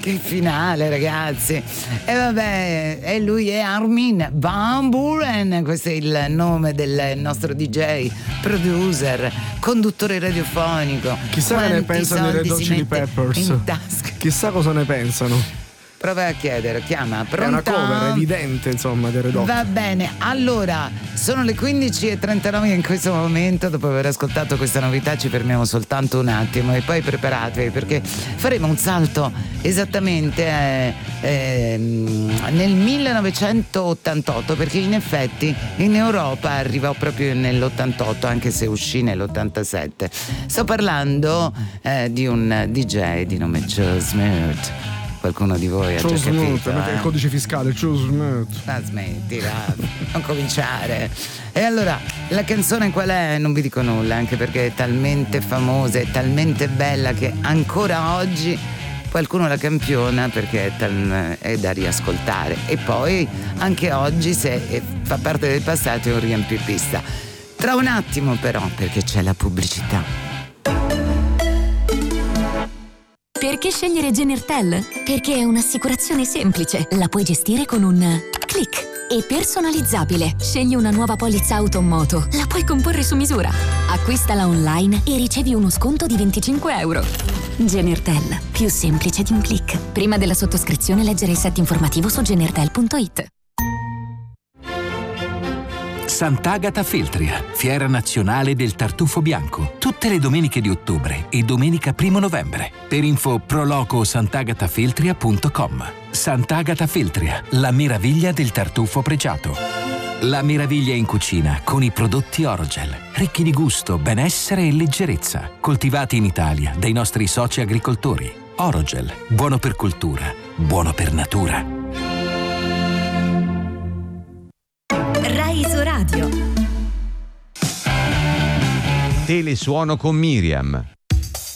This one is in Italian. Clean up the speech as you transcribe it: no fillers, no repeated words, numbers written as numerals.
Che finale, ragazzi. E vabbè, e lui è Armin van Buuren, questo è il nome del nostro DJ, producer, conduttore radiofonico. Chissà che ne pensano i Red Hot Chili Peppers. In tasca. Chissà cosa ne pensano. Prova a chiedere, chiama, pronta? È una cover evidente, insomma, del Red Hot. Va bene, allora, sono le 15:39 in questo momento. Dopo aver ascoltato questa novità ci fermiamo soltanto un attimo e poi preparatevi, perché faremo un salto esattamente nel 1988, perché in effetti in Europa arrivò proprio nell'88, anche se uscì nell'87. Sto parlando di un DJ di nome Joe Smith. Qualcuno di voi ha già capito? Il codice fiscale, smettila, non cominciare. E allora, la canzone qual è? Non vi dico nulla, anche perché è talmente famosa, è talmente bella che ancora oggi qualcuno la campiona, perché è da riascoltare. E poi anche oggi, se fa parte del passato, è un riempipista. Tra un attimo però, perché c'è la pubblicità. Perché scegliere Genertel? Perché è un'assicurazione semplice, la puoi gestire con un click. E personalizzabile. Scegli una nuova polizza auto o moto, la puoi comporre su misura. Acquistala online e ricevi uno sconto di €25. Genertel, più semplice di un click. Prima della sottoscrizione leggere il set informativo su genertel.it. Sant'Agata Feltria, fiera nazionale del tartufo bianco, tutte le domeniche di ottobre e domenica 1 novembre. Per info proloco sant'agatafeltria.com. Sant'Agata Feltria, la meraviglia del tartufo pregiato. La meraviglia in cucina con i prodotti Orogel, ricchi di gusto, benessere e leggerezza, coltivati in Italia dai nostri soci agricoltori. Orogel, buono per cultura, buono per natura. Radio. Telesuono con Miriam.